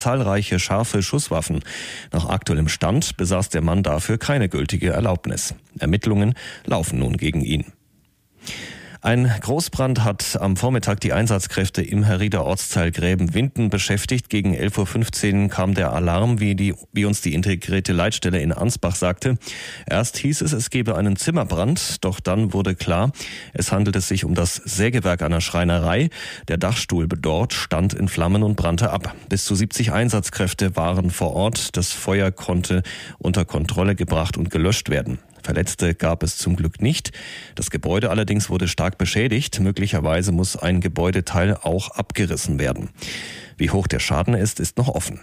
zahlreiche scharfe Schusswaffen. Nach aktuellem Stand besaß der Mann dafür keine gültige Erlaubnis. Ermittlungen laufen nun gegen ihn. Ein Großbrand hat am Vormittag die Einsatzkräfte im Herrieder Ortsteil Gräben-Winden beschäftigt. Gegen 11.15 Uhr kam der Alarm, wie uns die integrierte Leitstelle in Ansbach sagte. Erst hieß es, es gebe einen Zimmerbrand, doch dann wurde klar, es handelte sich um das Sägewerk einer Schreinerei. Der Dachstuhl dort stand in Flammen und brannte ab. Bis zu 70 Einsatzkräfte waren vor Ort. Das Feuer konnte unter Kontrolle gebracht und gelöscht werden. Verletzte gab es zum Glück nicht. Das Gebäude allerdings wurde stark beschädigt. Möglicherweise muss ein Gebäudeteil auch abgerissen werden. Wie hoch der Schaden ist noch offen.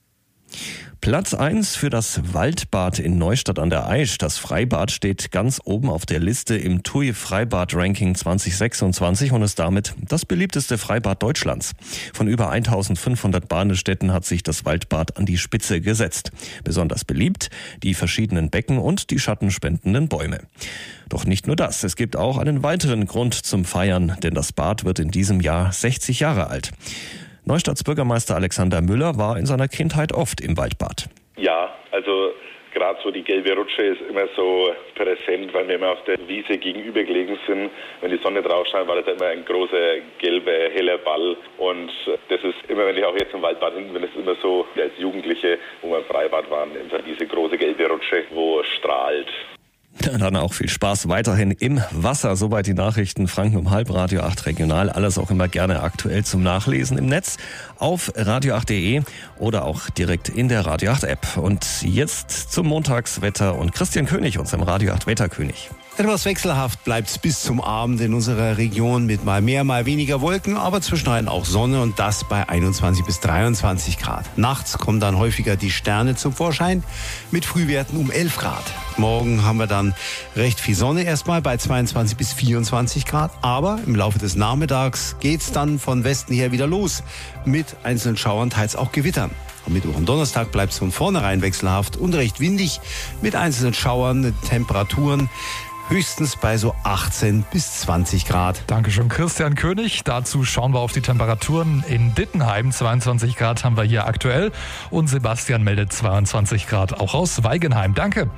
Platz 1 für das Waldbad in Neustadt an der Aisch. Das Freibad steht ganz oben auf der Liste im TUI Freibad Ranking 2026 und ist damit das beliebteste Freibad Deutschlands. Von über 1500 Badestätten hat sich das Waldbad an die Spitze gesetzt. Besonders beliebt die verschiedenen Becken und die schattenspendenden Bäume. Doch nicht nur das, es gibt auch einen weiteren Grund zum Feiern, denn das Bad wird in diesem Jahr 60 Jahre alt. Neustadts Bürgermeister Alexander Müller war in seiner Kindheit oft im Waldbad. Ja, also gerade so die gelbe Rutsche ist immer so präsent, weil wir immer auf der Wiese gegenüber gelegen sind. Wenn die Sonne drauf scheint, war das immer ein großer, gelber, heller Ball. Und das ist immer, wenn ich auch jetzt im Waldbad bin, ist immer so, als Jugendliche, wo wir im Freibad waren, diese große gelbe Rutsche, wo strahlt. Dann auch viel Spaß weiterhin im Wasser. Soweit die Nachrichten. Franken um halb, Radio 8 Regional. Alles auch immer gerne aktuell zum Nachlesen im Netz auf radio8.de oder auch direkt in der Radio 8 App. Und jetzt zum Montagswetter und Christian König, unserem Radio 8 Wetterkönig. Etwas wechselhaft bleibt es bis zum Abend in unserer Region mit mal mehr, mal weniger Wolken, aber zwischendrin auch Sonne und das bei 21 bis 23 Grad. Nachts kommen dann häufiger die Sterne zum Vorschein mit Frühwerten um 11 Grad. Morgen haben wir dann recht viel Sonne erstmal bei 22 bis 24 Grad, aber im Laufe des Nachmittags geht's dann von Westen her wieder los mit einzelnen Schauern, teils auch Gewittern. Am Mittwoch und Donnerstag bleibt es von vornherein wechselhaft und recht windig mit einzelnen Schauern, Temperaturen höchstens bei so 18 bis 20 Grad. Dankeschön, Christian König. Dazu schauen wir auf die Temperaturen in Dittenheim. 22 Grad haben wir hier aktuell. Und Sebastian meldet 22 Grad auch aus Weigenheim. Danke.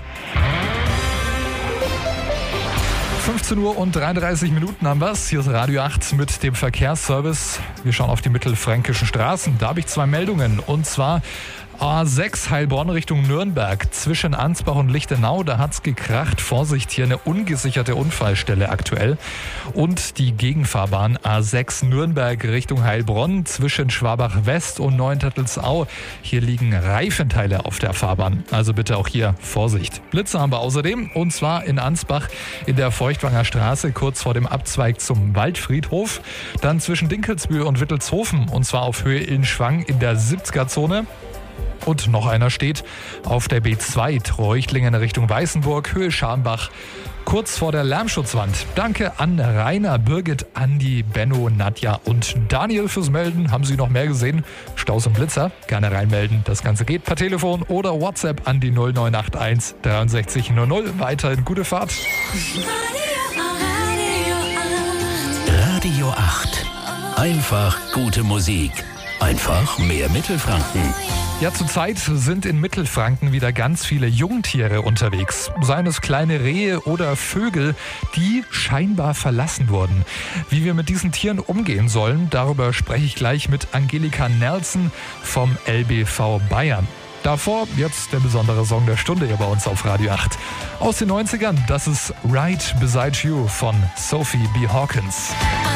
15 Uhr und 33 Minuten haben wir es. Hier ist Radio 8 mit dem Verkehrsservice. Wir schauen auf die mittelfränkischen Straßen. Da habe ich 2 Meldungen. Und zwar A6 Heilbronn Richtung Nürnberg zwischen Ansbach und Lichtenau, da hat's gekracht. Vorsicht, hier eine ungesicherte Unfallstelle aktuell. Und die Gegenfahrbahn A6 Nürnberg Richtung Heilbronn zwischen Schwabach West und Neuentettelsau. Hier liegen Reifenteile auf der Fahrbahn. Also bitte auch hier Vorsicht. Blitze haben wir außerdem und zwar in Ansbach in der Feuchtwanger Straße kurz vor dem Abzweig zum Waldfriedhof. Dann zwischen Dinkelsbühl und Wittelshofen und zwar auf Höhe Illenschwang in der 70er-Zone. Und noch einer steht auf der B2 Treuchtlingen Richtung Weißenburg, Höhe Scharnbach, kurz vor der Lärmschutzwand. Danke an Rainer, Birgit, Andi, Benno, Nadja und Daniel fürs Melden. Haben Sie noch mehr gesehen? Staus und Blitzer? Gerne reinmelden. Das Ganze geht per Telefon oder WhatsApp an die 0981 63 00. Weiterhin gute Fahrt. Radio 8. Einfach gute Musik. Einfach mehr Mittelfranken. Ja, zurzeit sind in Mittelfranken wieder ganz viele Jungtiere unterwegs. Seien es kleine Rehe oder Vögel, die scheinbar verlassen wurden. Wie wir mit diesen Tieren umgehen sollen, darüber spreche ich gleich mit Angelika Nelson vom LBV Bayern. Davor jetzt der besondere Song der Stunde hier bei uns auf Radio 8. Aus den 90ern, das ist Right Beside You von Sophie B. Hawkins.